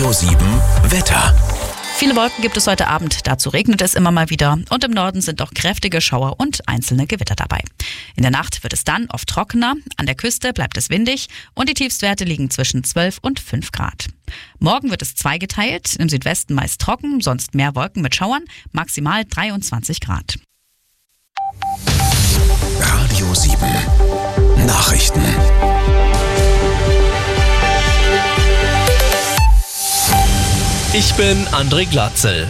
Radio 7 Wetter. Viele Wolken gibt es heute Abend, dazu regnet es immer mal wieder und im Norden sind auch kräftige Schauer und einzelne Gewitter dabei. In der Nacht wird es dann oft trockener, an der Küste bleibt es windig und die Tiefstwerte liegen zwischen 12 und 5 Grad. Morgen wird es zweigeteilt, im Südwesten meist trocken, sonst mehr Wolken mit Schauern, maximal 23 Grad. Radio 7 Nachrichten. Ich bin André Glatzel.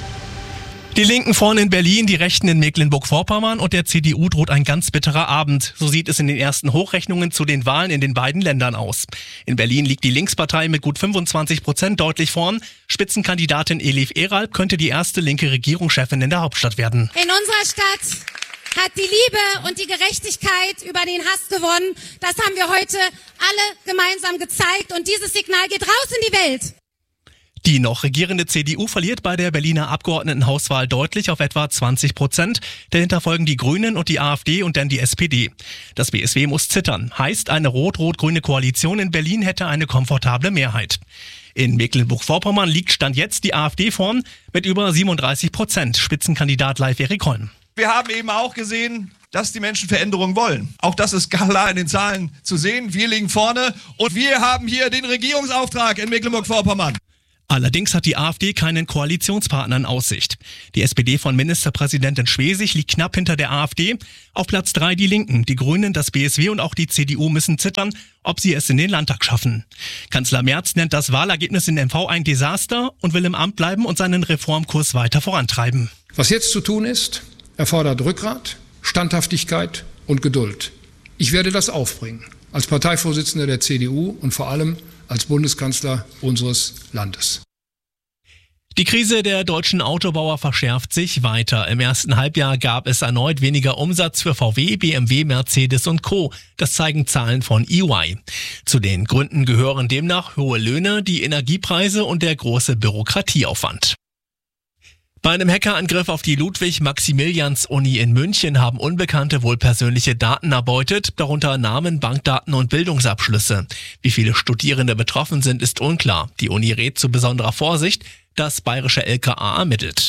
Die Linken vorne in Berlin, die Rechten in Mecklenburg-Vorpommern und der CDU droht ein ganz bitterer Abend. So sieht es in den ersten Hochrechnungen zu den Wahlen in den beiden Ländern aus. In Berlin liegt die Linkspartei mit gut 25% deutlich vorn. Spitzenkandidatin Elif Eralp könnte die erste linke Regierungschefin in der Hauptstadt werden. In unserer Stadt hat die Liebe und die Gerechtigkeit über den Hass gewonnen. Das haben wir heute alle gemeinsam gezeigt und dieses Signal geht raus in die Welt. Die noch regierende CDU verliert bei der Berliner Abgeordnetenhauswahl deutlich auf etwa 20%. Dahinter folgen die Grünen und die AfD und dann die SPD. Das BSW muss zittern. Heißt, eine rot-rot-grüne Koalition in Berlin hätte eine komfortable Mehrheit. In Mecklenburg-Vorpommern liegt Stand jetzt die AfD vorn mit über 37%. Spitzenkandidat Leif-Erik Holm. Wir haben eben auch gesehen, dass die Menschen Veränderungen wollen. Auch das ist klar in den Zahlen zu sehen. Wir liegen vorne und wir haben hier den Regierungsauftrag in Mecklenburg-Vorpommern. Allerdings hat die AfD keinen Koalitionspartner in Aussicht. Die SPD von Ministerpräsidentin Schwesig liegt knapp hinter der AfD. Auf Platz 3 die Linken, die Grünen, das BSW und auch die CDU müssen zittern, ob sie es in den Landtag schaffen. Kanzler Merz nennt das Wahlergebnis in MV ein Desaster und will im Amt bleiben und seinen Reformkurs weiter vorantreiben. Was jetzt zu tun ist, erfordert Rückgrat, Standhaftigkeit und Geduld. Ich werde das aufbringen, als Parteivorsitzender der CDU und vor allem als Bundeskanzler unseres Landes. Die Krise der deutschen Autobauer verschärft sich weiter. Im ersten Halbjahr gab es erneut weniger Umsatz für VW, BMW, Mercedes und Co. Das zeigen Zahlen von EY. Zu den Gründen gehören demnach hohe Löhne, die Energiepreise und der große Bürokratieaufwand. Bei einem Hackerangriff auf die Ludwig-Maximilians-Uni in München haben Unbekannte wohl persönliche Daten erbeutet, darunter Namen, Bankdaten und Bildungsabschlüsse. Wie viele Studierende betroffen sind, ist unklar. Die Uni rät zu besonderer Vorsicht. Das bayerische LKA ermittelt.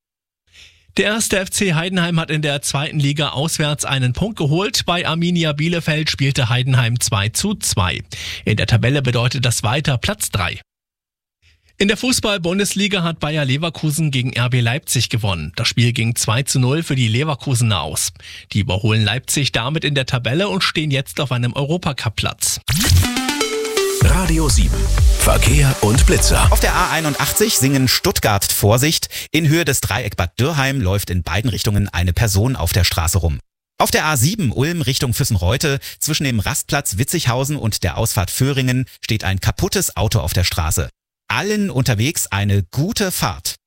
Der erste FC Heidenheim hat in der 2. Liga auswärts einen Punkt geholt. Bei Arminia Bielefeld spielte Heidenheim 2:2. In der Tabelle bedeutet das weiter Platz 3. In der Fußball-Bundesliga hat Bayer Leverkusen gegen RB Leipzig gewonnen. Das Spiel ging 2:0 für die Leverkusener aus. Die überholen Leipzig damit in der Tabelle und stehen jetzt auf einem Europacup-Platz. Radio 7 Verkehr und Blitzer. Auf der A81 Singen Stuttgart Vorsicht. In Höhe des Dreieck Bad Dürrheim läuft in beiden Richtungen eine Person auf der Straße rum. Auf der A7 Ulm Richtung Füssenreute zwischen dem Rastplatz Witzighausen und der Ausfahrt Föhringen steht ein kaputtes Auto auf der Straße. Allen unterwegs eine gute Fahrt.